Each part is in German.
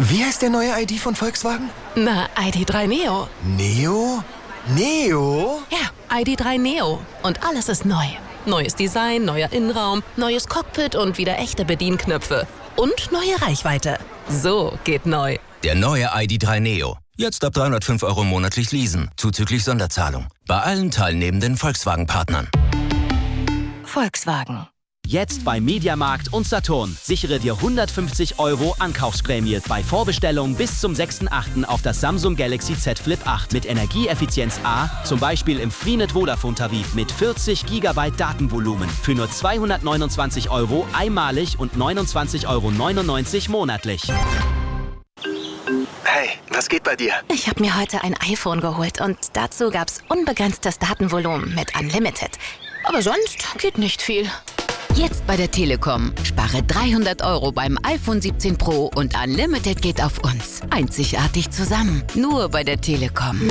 Wie heißt der neue ID von Volkswagen? Na, ID.3 Neo. Neo? Neo? Ja, ID.3 Neo. Und alles ist neu. Neues Design, neuer Innenraum, neues Cockpit und wieder echte Bedienknöpfe. Und neue Reichweite. So geht neu. Der neue ID.3 Neo. Jetzt ab 305 € monatlich leasen, zuzüglich Sonderzahlung. Bei allen teilnehmenden Volkswagen-Partnern. Volkswagen. Jetzt bei Mediamarkt und Saturn. Sichere dir 150 € Ankaufsprämie bei Vorbestellung bis zum 6.8. auf das Samsung Galaxy Z Flip 8 mit Energieeffizienz A, zum Beispiel im Freenet Vodafone-Tarif mit 40 GB Datenvolumen für nur 229 € einmalig und 29,99 € monatlich. Hey, was geht bei dir? Ich habe mir heute ein iPhone geholt und dazu gab's unbegrenztes Datenvolumen mit Unlimited. Aber sonst geht nicht viel. Jetzt bei der Telekom. Spare 300 € beim iPhone 17 Pro und Unlimited geht auf uns. Einzigartig zusammen. Nur bei der Telekom.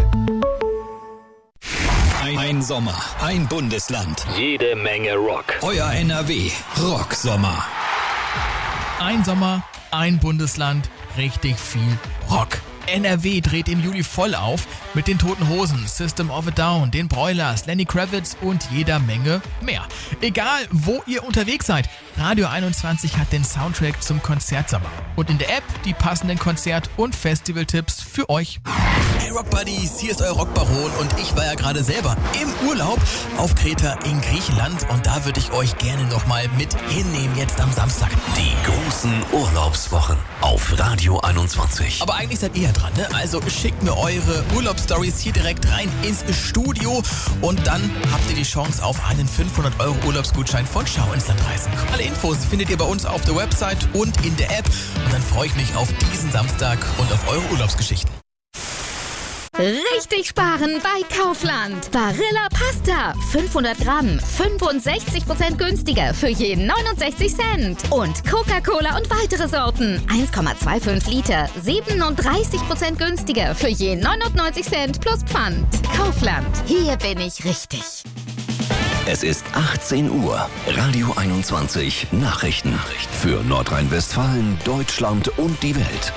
Ein Sommer, ein Bundesland. Jede Menge Rock. Euer NRW Rocksommer. Ein Sommer, ein Bundesland, richtig viel Rock. NRW dreht im Juli voll auf mit den Toten Hosen, System of a Down, den Broilers, Lenny Kravitz und jeder Menge mehr. Egal, wo ihr unterwegs seid, Radio 21 hat den Soundtrack zum Konzertsommer. Und in der App die passenden Konzert- und Festivaltipps für euch. Hey Rock Buddies, hier ist euer Rockbaron und ich war ja gerade selber im Urlaub auf Kreta in Griechenland und da würde ich euch gerne nochmal mit hinnehmen jetzt am Samstag. Die großen Urlaubswochen auf Radio 21. Aber eigentlich seid ihr dran, ne? Also schickt mir eure Urlaubsstories hier direkt rein ins Studio und dann habt ihr die Chance auf einen 500 € Urlaubsgutschein von Schau ins Land reisen. Alle Infos findet ihr bei uns auf der Website und in der App und dann freue ich mich auf diesen Samstag und auf eure Urlaubsgeschichten. Richtig sparen bei Kaufland. Barilla Pasta. 500 Gramm. 65% günstiger für je 69 Cent. Und Coca-Cola und weitere Sorten. 1,25 Liter. 37% günstiger für je 99 Cent plus Pfand. Kaufland. Hier bin ich richtig. Es ist 18 Uhr. Radio 21 Nachrichten. Für Nordrhein-Westfalen, Deutschland und die Welt.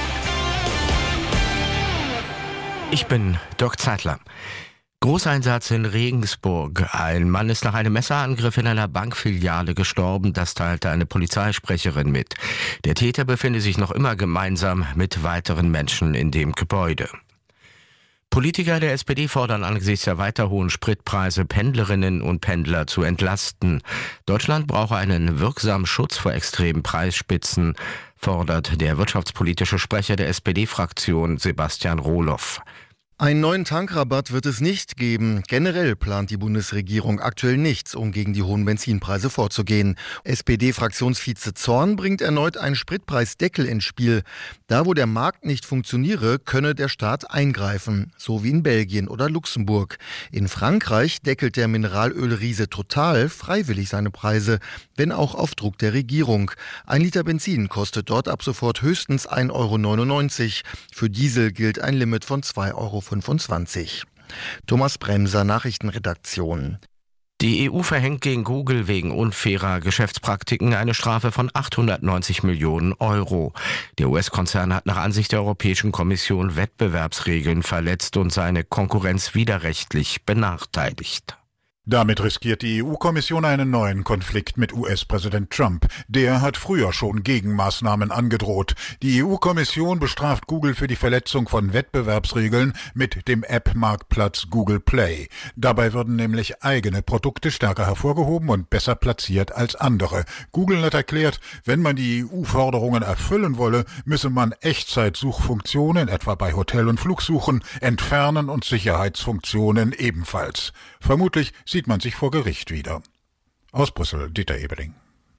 Ich bin Dirk Zeitler. Großeinsatz in Regensburg. Ein Mann ist nach einem Messerangriff in einer Bankfiliale gestorben. Das teilte eine Polizeisprecherin mit. Der Täter befinde sich noch immer gemeinsam mit weiteren Menschen in dem Gebäude. Politiker der SPD fordern angesichts der weiter hohen Spritpreise Pendlerinnen und Pendler zu entlasten. Deutschland brauche einen wirksamen Schutz vor extremen Preisspitzen, fordert der wirtschaftspolitische Sprecher der SPD-Fraktion Sebastian Rohloff. Einen neuen Tankrabatt wird es nicht geben. Generell plant die Bundesregierung aktuell nichts, um gegen die hohen Benzinpreise vorzugehen. SPD-Fraktionsvize Zorn bringt erneut einen Spritpreisdeckel ins Spiel. Da, wo der Markt nicht funktioniere, könne der Staat eingreifen, so wie in Belgien oder Luxemburg. In Frankreich deckelt der Mineralölriese Total freiwillig seine Preise, wenn auch auf Druck der Regierung. 1 Liter Benzin kostet dort ab sofort höchstens 1,99 €. Für Diesel gilt ein Limit von 2,25 €. Thomas Bremser, Nachrichtenredaktion. Die EU verhängt gegen Google wegen unfairer Geschäftspraktiken eine Strafe von 890 Millionen €. Der US-Konzern hat nach Ansicht der Europäischen Kommission Wettbewerbsregeln verletzt und seine Konkurrenz widerrechtlich benachteiligt. Damit riskiert die EU-Kommission einen neuen Konflikt mit US-Präsident Trump. Der hat früher schon Gegenmaßnahmen angedroht. Die EU-Kommission bestraft Google für die Verletzung von Wettbewerbsregeln mit dem App-Marktplatz Google Play. Dabei würden nämlich eigene Produkte stärker hervorgehoben und besser platziert als andere. Google hat erklärt, wenn man die EU-Forderungen erfüllen wolle, müsse man Echtzeitsuchfunktionen, etwa bei Hotel- und Flugsuchen, entfernen und Sicherheitsfunktionen ebenfalls. Vermutlich sieht man sich vor Gericht wieder. Aus Brüssel, Dieter Ebeling.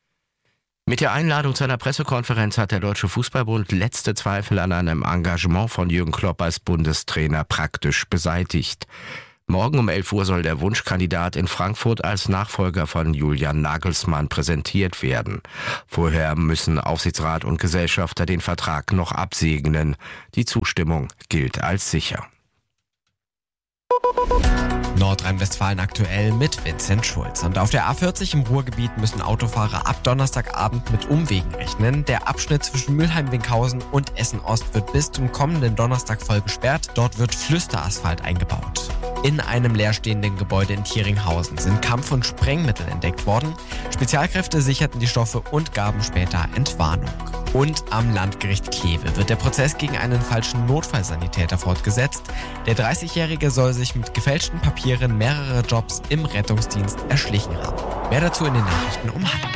Mit der Einladung zu einer Pressekonferenz hat der Deutsche Fußballbund letzte Zweifel an einem Engagement von Jürgen Klopp als Bundestrainer praktisch beseitigt. Morgen um 11 Uhr soll der Wunschkandidat in Frankfurt als Nachfolger von Julian Nagelsmann präsentiert werden. Vorher müssen Aufsichtsrat und Gesellschafter den Vertrag noch absegnen. Die Zustimmung gilt als sicher. Nordrhein-Westfalen aktuell mit Vincent Schulz. Und auf der A40 im Ruhrgebiet müssen Autofahrer ab Donnerstagabend mit Umwegen rechnen. Der Abschnitt zwischen Mülheim-Winkhausen und Essen-Ost wird bis zum kommenden Donnerstag voll gesperrt. Dort wird Flüsterasphalt eingebaut. In einem leerstehenden Gebäude in Thieringhausen sind Kampf- und Sprengmittel entdeckt worden. Spezialkräfte sicherten die Stoffe und gaben später Entwarnung. Und am Landgericht Kleve wird der Prozess gegen einen falschen Notfallsanitäter fortgesetzt. Der 30-Jährige soll sich mit gefälschten Papieren mehrere Jobs im Rettungsdienst erschlichen haben. Mehr dazu in den Nachrichten um 12:30.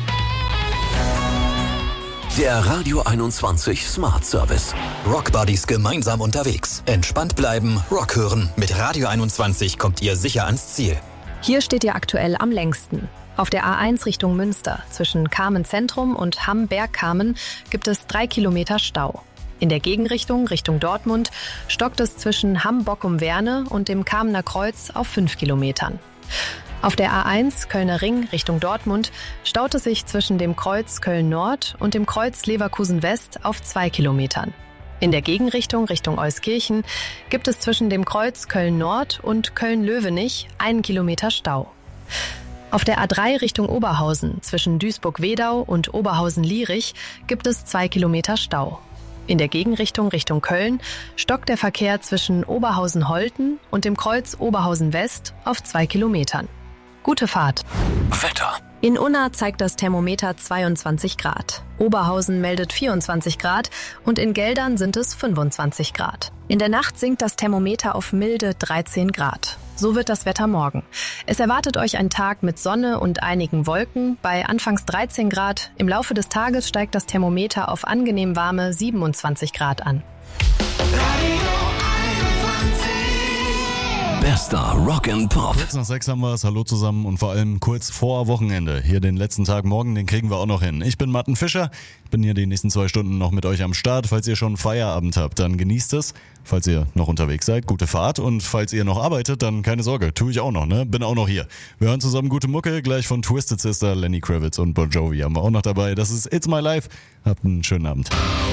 Der Radio 21 Smart Service. Rock Buddies gemeinsam unterwegs. Entspannt bleiben, Rock hören. Mit Radio 21 kommt ihr sicher ans Ziel. Hier steht ihr aktuell am längsten. Auf der A1 Richtung Münster zwischen Kamen-Zentrum und Hamm-Bergkamen gibt es 3 Kilometer Stau. In der Gegenrichtung Richtung Dortmund stockt es zwischen Hamm-Bockum-Werne und dem Kamener Kreuz auf 5 Kilometern. Auf der A1 Kölner Ring Richtung Dortmund staut es sich zwischen dem Kreuz Köln-Nord und dem Kreuz Leverkusen-West auf 2 Kilometern. In der Gegenrichtung Richtung Euskirchen gibt es zwischen dem Kreuz Köln-Nord und Köln-Löwenich 1 Kilometer Stau. Auf der A3 Richtung Oberhausen zwischen Duisburg-Wedau und Oberhausen-Lierich gibt es 2 Kilometer Stau. In der Gegenrichtung Richtung Köln stockt der Verkehr zwischen Oberhausen-Holten und dem Kreuz Oberhausen-West auf 2 Kilometern. Gute Fahrt. Wetter. In Unna zeigt das Thermometer 22 Grad. Oberhausen meldet 24 Grad und in Geldern sind es 25 Grad. In der Nacht sinkt das Thermometer auf milde 13 Grad. So wird das Wetter morgen. Es erwartet euch ein Tag mit Sonne und einigen Wolken bei anfangs 13 Grad. Im Laufe des Tages steigt das Thermometer auf angenehm warme 27 Grad an. Bester Rock and Pop. Kurz nach 6 haben wir es. Hallo zusammen und vor allem kurz vor Wochenende. Hier den letzten Tag morgen, den kriegen wir auch noch hin. Ich bin Martin Fischer, bin hier die nächsten 2 Stunden noch mit euch am Start. Falls ihr schon Feierabend habt, dann genießt es. Falls ihr noch unterwegs seid, gute Fahrt. Und falls ihr noch arbeitet, dann keine Sorge, tue ich auch noch, ne? Bin auch noch hier. Wir hören zusammen gute Mucke, gleich von Twisted Sister, Lenny Kravitz und Bon Jovi haben wir auch noch dabei. Das ist It's My Life. Habt einen schönen Abend.